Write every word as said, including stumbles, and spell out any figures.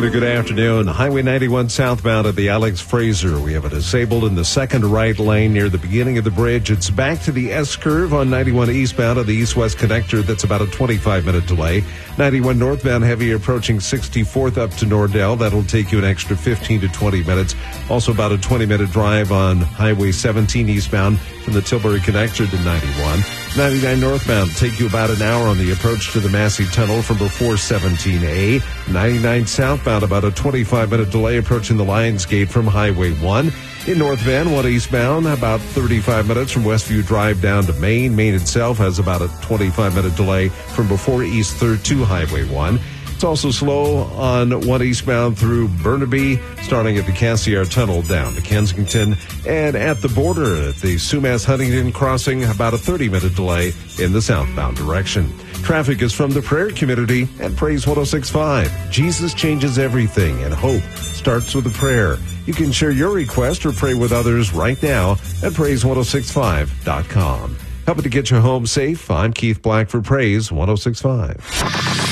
And a good afternoon. Highway ninety-one southbound at the Alex Fraser. We have a disabled in the second right lane near the beginning of the bridge. It's back to the S-curve on ninety-one eastbound of the east-west connector. That's about a twenty-five minute delay. ninety-one northbound heavy approaching sixty-fourth up to Nordell. That'll take you an extra fifteen to twenty minutes. Also about a twenty minute drive on Highway seventeen eastbound from the Tilbury connector to ninety-one. ninety-nine northbound take you about an hour on the approach to the Massey Tunnel from before seventeen A. ninety-nine southbound about a twenty-five minute delay approaching the Lions Gate from Highway one. In North Van, one eastbound, about thirty-five minutes from Westview Drive down to Maine. Maine itself has about a twenty-five minute delay from before East third to Highway one. It's also slow on one eastbound through Burnaby, starting at the Cassiar Tunnel down to Kensington. And at the border at the Sumas-Huntington crossing, about a thirty minute delay in the southbound direction. Traffic is from the prayer community at Praise one oh six point five. Jesus changes everything, and hope starts with a prayer. You can share your request or pray with others right now at praise one oh six five dot com. Helping to get you home safe, I'm Keith Black for Praise one oh six point five.